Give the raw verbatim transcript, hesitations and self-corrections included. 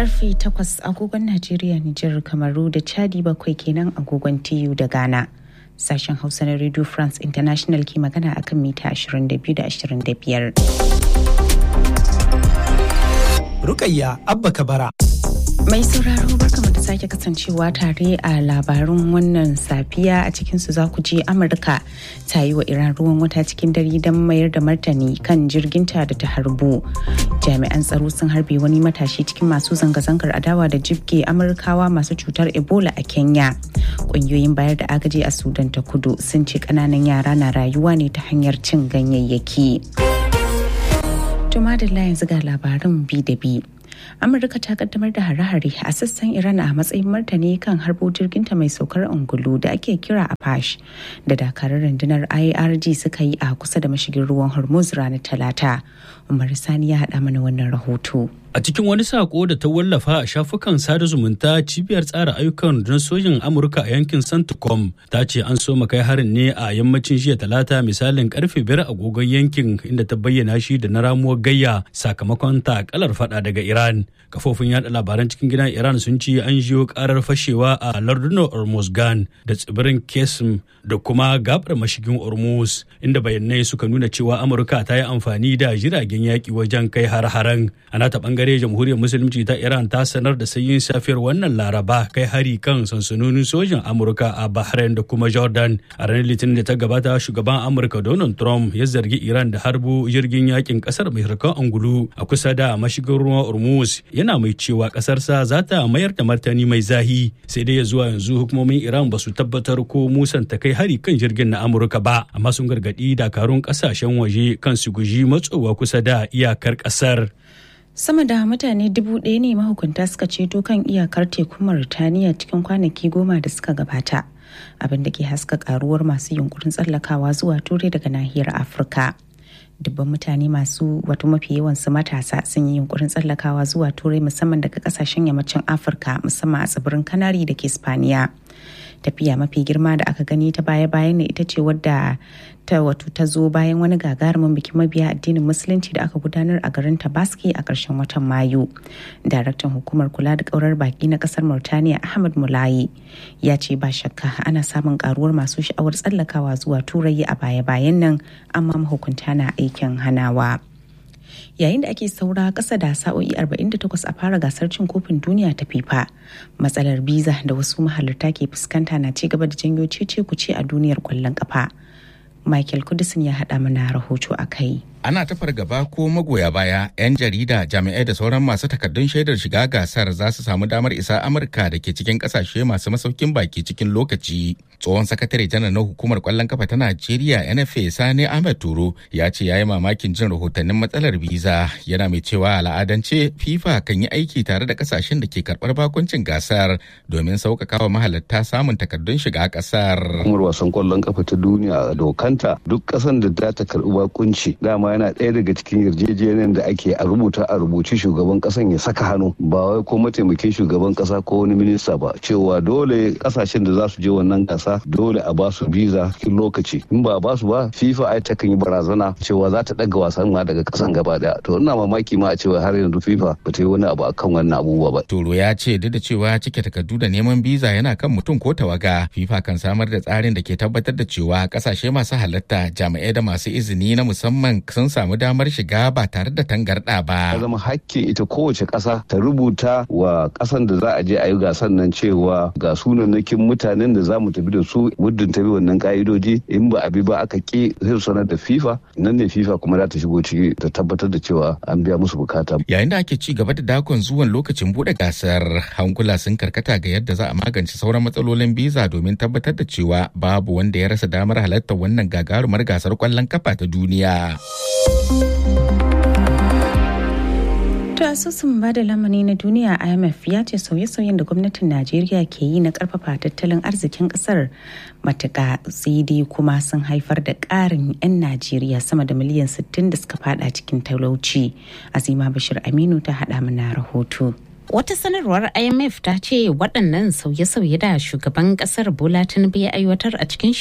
Karfe takwas agogon Najeriya, Nijar, Kamaru da Chadi bakwai kenan agogon T U da Ghana. Sashen Hausa na Radio France International ke magana akan mita ashirin da biyu da ashirin da biyar. Rukayya Abba Kabara. Mai sauraro barkamu da sake kasancewa tare a labarun wannan safiya. A cikinsu za ku je Amurka ta yi wa Iran ruwan wuta cikin dare don mayar da martani kan jirginta da ta harbo. Jami'an tsaro sun harbe wani matashi cikin masu zanga-zangar adawa da jibge Amurkawa masu cutar Ebola a Kenya. Ƙungiyoyin bayar da agaji a Sudan ta Kudu sun ce ƙananan yara na rayuwa ne ta hanyar cin ganyayyaki. Tumadilla yanzu ga labarin bi da bi. Amurka ta kaddamar da hare-hare a sassan Iran a matsayin martani kan harbo jirginta mai saukar ungulu da ake kira Apache da dakarar rundunar I R G suka yi a kusa da mashigin ruwan Hormuz ranar Talata. Umar Sani ya haɗa mana wannan rahoto. A cikin wani sako da ta wallafa a shafukan sada zumunta, cibiyar tsara ayyukan rundunar sojin Amurka a yankin Centcom ta ce an so kai harin ne a yammacin jiya Talata misalin karfe biyar agogon yankin, inda ta bayyana shi da na ramuwar gayya sakamakon takalar fada daga Iran. Kafofin yada labaran cikin gidan Iran sun ce an jiyo karar fashewa a lardunan Hormuzgan da tsibirin Qasem da kuma gabar mashigin Hormuz, inda bayanai suka nuna cewa Amurka ta yi amfani da jiragen yaki wajen kai har-haren. Ana ta bangare jamhuriyar musulunci ta Iran ta sanar da sanyin safiyar wannan Laraba kai hari kan sansanonin sojin Amurka a Bahrain da kuma Jordan. A ranar Litinin da ta gabata, shugaban Amurka Donald Trump ya zargi Iran da harbo jirgin yakin kasar mai harkan angulu a kusa da mashigin ruwan Hormuz, yana mai cewa kasarsa za ta mayar da martani mai zahi. Sai dai zuwa yanzu hukumomin Iran ba su tabbatar ko musanta kai hari kan jirgin na Amurka ba, amma sun gargadi dakarun kasashen waje kan su guji matsowa kusa da iyakar kasar. Sama da mutane dubu ɗaya ne mahukunta suka ceto kan iyakar tekun Mauritaniya cikin kwanaki goma da suka gabata, abin da ke haska karuwar masu yunkurin tsallakawa zuwa Turai daga nahiyar Afirka. Dubban mutane masu wato mafi yawan su matasa sun yi yunkurin tsallakawa zuwa Turai musamman daga kasashen yammacin Afirka, musamman a tsibirin Kanari da ke Spaniya. Tafiya mafi girma da aka gani ta baya-bayan ne ita ce wadda ta wato ta zo bayan wani gagarumin bikin mabiya addinin musulunci da aka gudanar a garin Tabaski a ƙarshen watan Mayu. Daraktan hukumar kula da ƙaurar baki na ƙasar Mauritaniya Ahmad Mulayi ya ce ba shakka ana samun karuwar masu sha'awar tsallakawa zuwa Turai a baya-bayan nan, amma mahukunta na aikin hanawa. Yayin da ake saura ƙasa da sa'o'i arba'in da takwas a fara gasar cin kofin duniya ta FIFA, matsalar biza da wasu mahalarta ke fuskanta na ci gaba da janyo cece kuce a duniyar ƙwallon ƙafa. Michael Kudisin ya haɗa mana rahoto a kai. Ana ta fargaba ko magoya baya, 'yan jarida, jami'ai da sauran masu takardun shaidar shiga gasar za su samu damar isa Amurka da ke cikin kasashe masu masaukin baki cikin lokaci. Tsohon sakatare janar na hukumar kwallon kafa ta Najeriya N F A Sani Ahmed Turo ya ce ya yi mamakin jin rahotannin matsalar biza, yana mai cewa al'adance FIFA kan yi aiki tare da kasashen da ke karɓar bakuncin gasar domin sauƙaƙa wa mahalarta samun takardun shiga ƙasar. Hukumar wasan kwallon kafa ta duniya a dokanta duk ƙasan da za ta karɓi bakunci dama yana ɗaya daga cikin yarjejeniyar da ake a rubuta a rubuci shugaban ƙasan ya saka hannu, ba wai ko mataimakin shugaban ƙasa ko wani minista ba, cewa dole ƙasashen da za su je wannan ƙasa dole a ba su biza cikin lokaci. In ba a ba su ba, FIFA ai ta kan yi barazana cewa za ta ɗaga wasan ma daga ƙasan gaba ɗaya. To ina mamaki ma a cewa har yanzu FIFA ba ta yi wani abu akan wannan abubuwa ba. Toro ya ce duk da cewa cike takardu da neman biza yana kan mutum ko tawaga, FIFA kan samar da tsarin da ke tabbatar da cewa ƙasashe masu halatta, jami'ai da masu izini na musamman sun samu damar shiga ba tare da tangarɗa ba. Ya zama hakkin ita kowace ƙasa ta rubuta wa ƙasan da za a je a yi gasan nan cewa ga sunannakin mutanen da za mu tafi da su muddin ta bi wannan ƙa'idoji, in ba a bi ba aka ƙi zai sanar da FIFA, nan ne FIFA kuma za ta shigo ciki ta tabbatar da cewa an biya musu bukata. Yayin da ake ci gaba da dakon zuwan lokacin buɗe gasar, hankula sun karkata ga yadda za a magance sauran matsalolin biza domin tabbatar da cewa babu wanda ya rasa damar halartar wannan gagarumar gasar ƙwallon kafa ta duniya. To asusun bada lamuni na duniya I M F ya ce sauye-sauyen da gwamnatin Najeriya ke yi na karfafa tattalin arzikin kasar matuƙa sai dai kuma sun haifar da ƙarin 'yan Najeriya sama da miliyan sittin da suka fada cikin talauci. Azima Bashir Aminu ta haɗa mana rahoto. Wata sanarwar I M F ta ce waɗannan sauye-sauye da shugaban ƙasar Bola Tinubu ya aiwatar a cikin